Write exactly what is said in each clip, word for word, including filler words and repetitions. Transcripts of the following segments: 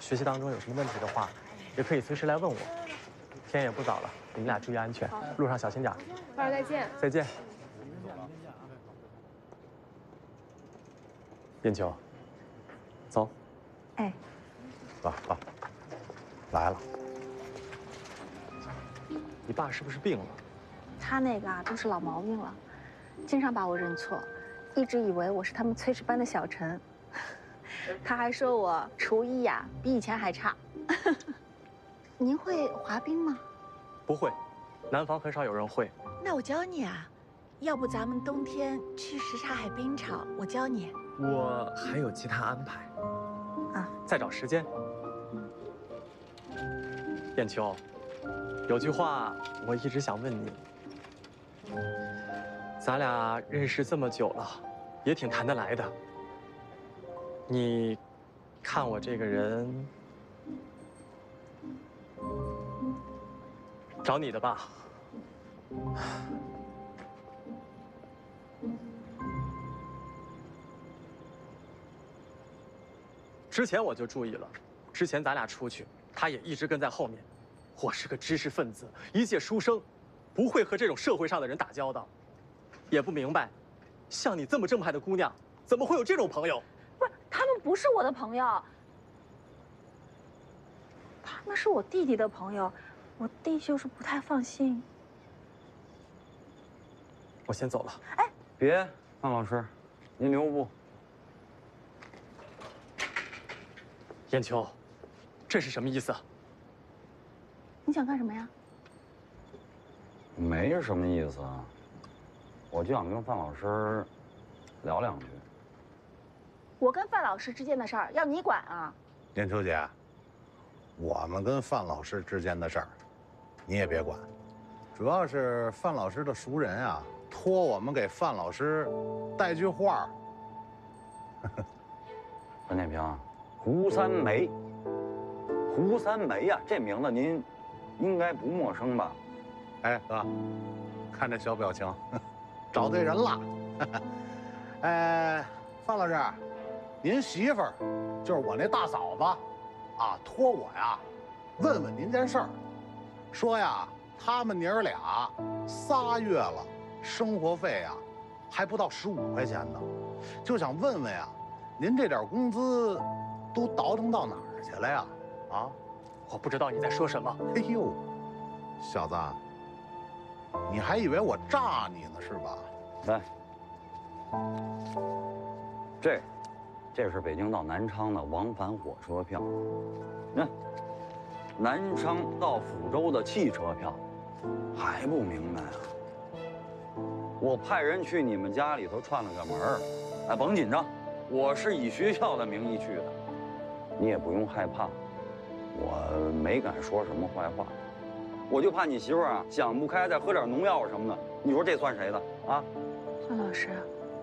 学习当中有什么问题的话，也可以随时来问我。天也不早了，你们俩注意安全，路上小心点。 花儿再见。 再见。燕秋，走。 哎， 爸爸，来了。 你爸是不是病了？ 他那个啊都是老毛病了，经常把我认错，一直以为我是他们炊事班的小陈。他还说我厨艺呀比以前还差。您会滑冰吗？ 不会，南方很少有人会。 那我教你啊，要不咱们冬天去什刹海冰场，我教你。 我还有其他安排。 啊， 再找时间。燕秋，有句话我一直想问你。咱俩认识这么久了，也挺谈得来的。你看我这个人，找你的吧。之前我就注意了，之前咱俩出去，他也一直跟在后面。我是个知识分子，一介书生，不会和这种社会上的人打交道，也不明白，像你这么正派的姑娘，怎么会有这种朋友？ 不是，他们不是我的朋友，他们是我弟弟的朋友，我弟就是不太放心。 我先走了。 哎， 别，范老师，您留步。 燕秋，这是什么意思？ 你想干什么呀？ 没什么意思啊，我就想跟范老师聊两句。 我跟范老师之间的事儿要你管啊？ 燕秋姐，我们跟范老师之间的事儿，你也别管。主要是范老师的熟人啊，托我们给范老师带句话。 陈建平，胡三梅，胡三梅呀、啊，这名字您应该不陌生吧？ 哎哥，看这小表情，找对人了。哎，范老师，您媳妇儿就是我那大嫂子，啊，托我呀问问您件事儿，说呀他们娘儿俩仨月了，生活费呀还不到十五块钱呢，就想问问呀，您这点工资都倒腾到哪儿去了呀？啊， 我不知道你在说什么。 哎呦，小子，你还以为我诈你呢是吧？ 来，这，这是北京到南昌的往返火车票。那，南昌到抚州的汽车票，还不明白啊？我派人去你们家里头串了个门儿，哎，甭紧张，我是以学校的名义去的，你也不用害怕，我没敢说什么坏话，我就怕你媳妇儿啊想不开，再喝点农药什么的，你说这算谁的啊？ 范老师，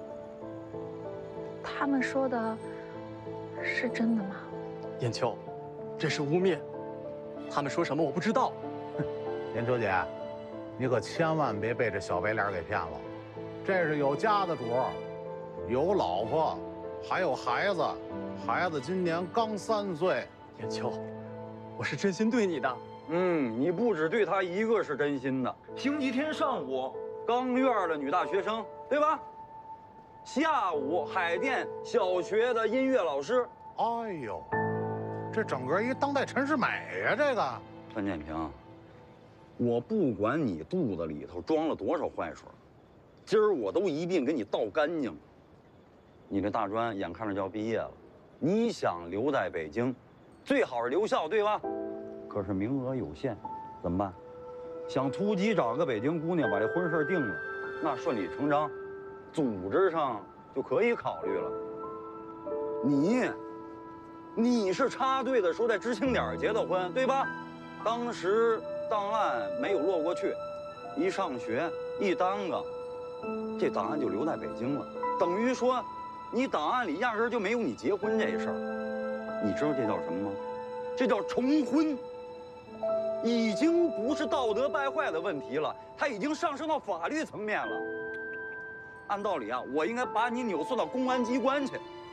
他们说的是真的吗？ 燕秋，这是污蔑，他们说什么我不知道。 燕秋姐，你可千万别被这小白脸给骗了，这是有家的主，有老婆，还有孩子，孩子今年刚三岁。 燕秋，我是真心对你的。 嗯，你不只对他一个是真心的。星期天上午，刚院的女大学生，对吧？下午，海淀小学的音乐老师。 哎呦，这整个一当代陈世美呀、啊！这个陈建平，我不管你肚子里头装了多少坏水，今儿我都一并给你倒干净了。你这大专眼看着就要毕业了，你想留在北京，最好是留校，对吧？可是名额有限，怎么办？想突击找个北京姑娘把这婚事定了，那顺理成章，组织上就可以考虑了。你，你是插队的时候在知青点结的婚，对吧？当时档案没有落过去，一上学一耽搁，这档案就留在北京了，等于说，你档案里压根儿就没有你结婚这事儿。你知道这叫什么吗？这叫重婚。已经不是道德败坏的问题了，它已经上升到法律层面了。按道理啊，我应该把你扭送到公安机关去，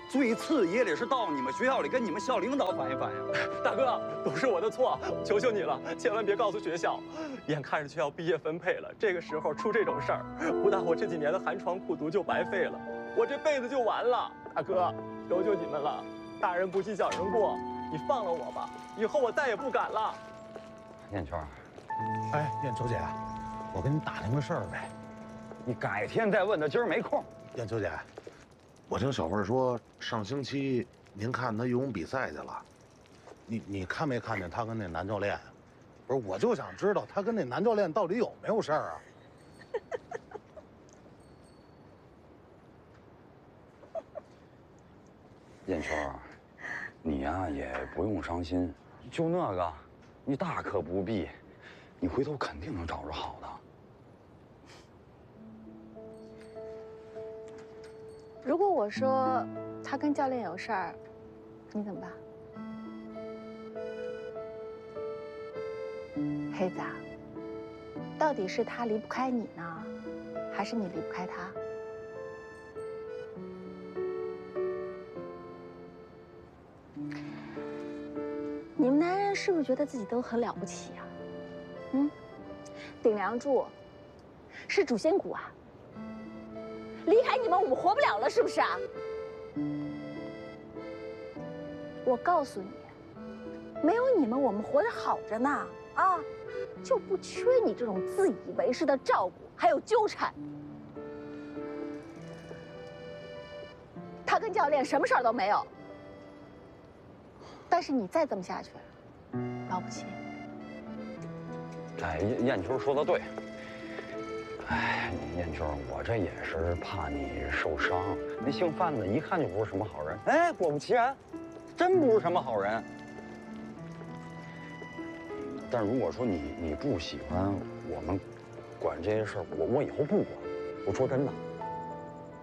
最次也得是到你们学校里跟你们校领导反映反映。 大哥，都是我的错，求求你了，千万别告诉学校。眼看着就要毕业分配了，这个时候出这种事儿，不但我这几年的寒窗苦读就白费了，我这辈子就完了。大哥，求求你们了，大人不计小人过，你放了我吧，以后我再也不敢了。 燕圈， 哎，燕秋姐，我跟你打听个事儿呗。 你改天再问他，今儿没空。 燕秋姐， 我听小慧说，上星期您看他游泳比赛去了。 你你看没看见他跟那男教练？不是，我就想知道他跟那男教练到底有没有事儿啊？ 燕圈，你呀、也不用伤心，就那个，你大可不必，你回头肯定能找着好的。 如果我说他跟教练有事儿，你怎么办？黑子啊，到底是他离不开你呢，还是你离不开他？你们男人是不是觉得自己都很了不起啊？嗯，顶梁柱，是主心骨啊。离开你们，我们活不了了，是不是啊？我告诉你，没有你们，我们活得好着呢啊，就不缺你这种自以为是的照顾，还有纠缠。他跟教练什么事儿都没有，但是你再这么下去，了不起。 哎，燕燕秋说的对。哎，燕秋，我这也是怕你受伤。那姓范的，一看就不是什么好人。哎，果不其然，真不是什么好人。但如果说你你不喜欢我们管这些事儿，我我以后不管。我说真的。